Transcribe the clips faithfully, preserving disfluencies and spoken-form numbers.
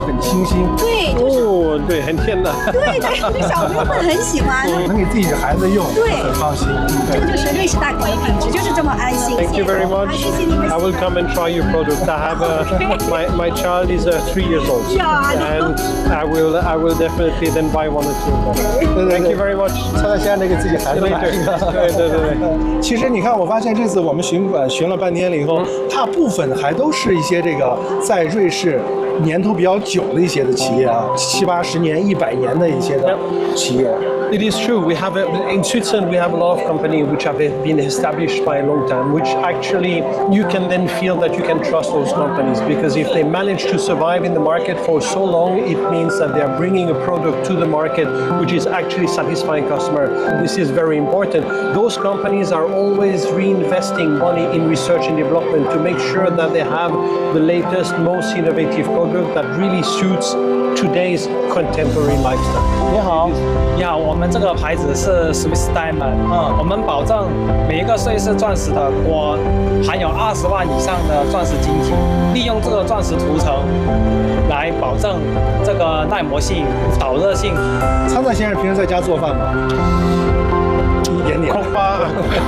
很清新。 对，就是哦，对，很甜的。 对对，小朋友们很喜欢。 能给自己的孩子用， 对， 很放心。 这个就是瑞士大口的品质，就是这么安心。 Thank you very much. 谢谢你们。 I will come and try your product. I have a, my my child is uh, three years old, Yeah. and I will I will definitely then buy one or two of them. Thank you very much. 蔡蔡先生得给自己孩子买一个。 对对对对。 其实你看，我发现这次我们巡馆巡了半天了以后，大部分还都是一些这个在瑞士年头比较久的一些的企业啊，七八十年、一百年的一些的企业。 It is true. We have a, in Switzerland we have a lot of companies which have been established by a long time, which actually you can then feel that you can trust those companies because if they manage to survive in the market for so long, it means that they are bringing a product to the market which is actually satisfying customer. This is very important. Those companies are always reinvesting money in research and development to make sure that they have the latest, most innovative product that really suits today's contemporary lifestyle. 你好，你好，我们这个牌子是 Swiss Diamond，嗯，我们保证每一个瑞士钻石的果含有二十万以上的钻石晶体，利用这个钻石涂层来保证这个耐磨性、导热性。 参赞先生平时在家做饭吗？一点点。 好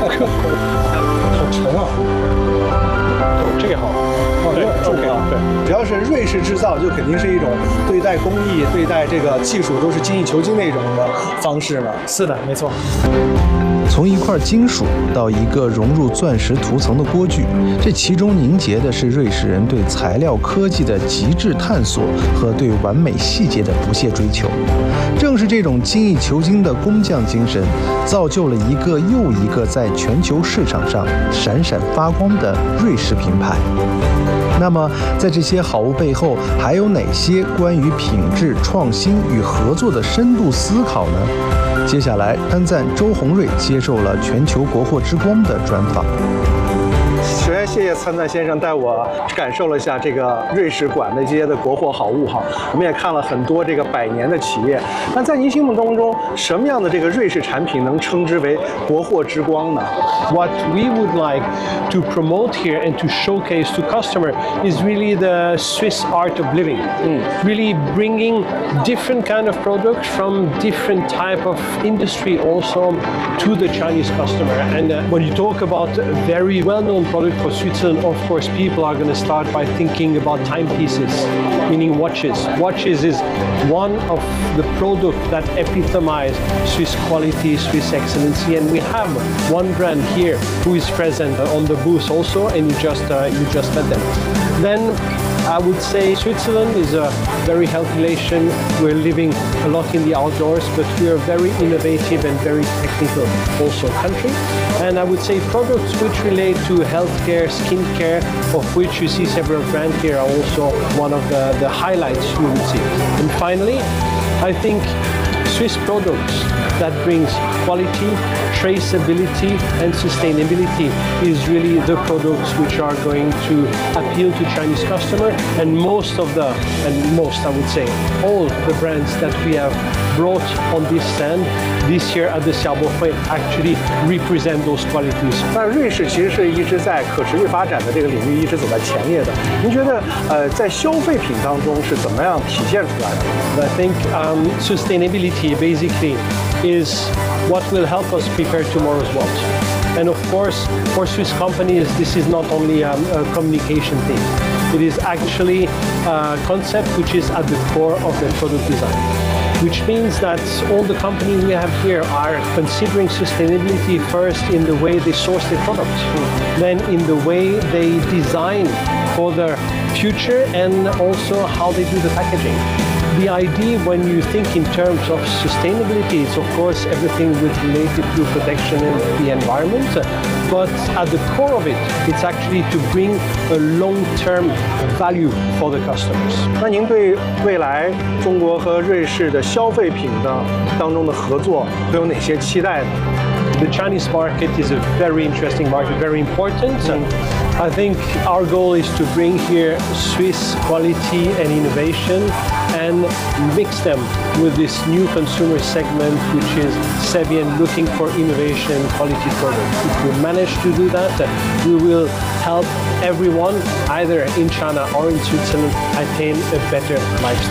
沉啊！ 这个好。 对， 重要。对， 只要是瑞士制造，就肯定是一种对待工艺、对待这个技术都是精益求精的一种的方式了。 是的，没错。 从一块金属到一个融入钻石涂层的锅具，这其中凝结的是瑞士人对材料科技的极致探索和对完美细节的不懈追求。正是这种精益求精的工匠精神，造就了一个又一个在全球市场上闪闪发光的瑞士品牌。那么，在这些好物背后，还有哪些关于品质、创新与合作的深度思考呢？接下来，参赞周宏瑞接受了全球国货之光的专访。 首先，谢谢参赞先生带我感受了一下这个瑞士馆的这些的国货好物哈。我们也看了很多这个百年的企业。那在您心目当中，什么样的这个瑞士产品能称之为国货之光呢 What we would like to promote here and to showcase to customer is really the Swiss art of living. Mm. Really bringing different kind of products from different type of industry also to the Chinese customer. And uh, when you talk about a very well-known product for Switzerland, of course, people are going to start by thinking about timepieces, meaning watches. Watches is one of the products that epitomize Swiss quality, Swiss excellency, and we have one brand here who is present on the booth also, and you just uh, you just met them. Then I would say Switzerland is a very healthy nation. We're living a lot in the outdoors, but we are very innovative and very technical also country. And I would say products which relate to healthcare, skincare, of which you see several brands here, are also one of the, the highlights you would see. And finally, I think Swiss products that brings quality, traceability and sustainability is really the products which are going to appeal to Chinese customer, and most of the, and most I would say, all the brands that we have brought on this stand this year at the Xiaobo actually represent those qualities. 那瑞士其实是一直在可持续发展的这个领域一直走在前列的。您觉得呃在消费品当中是怎么样体现出来的 I think um, sustainability basically is what will help us prepare tomorrow's world. And of course, for Swiss companies, this is not only um, a communication thing. It is actually a concept which is at the core of their product design, which means that all the companies we have here are considering sustainability first in the way they source their products, then in the way they design for their future, and also how they do the packaging. The idea when you think in terms of sustainability is of course everything with related to protection and the environment, but at the core of it, it's actually to bring a long-term value for the customers. 那您对未来中国和瑞士的消费品的当中的合作会有哪些期待呢？ The Chinese market is a very interesting market, very important. And I think our goal is to bring here Swiss quality and innovation and mix them with this new consumer segment, which is savvy and looking for innovation, quality products. If we manage to do that, we will help everyone, either in China or in Switzerland, attain a better lifestyle.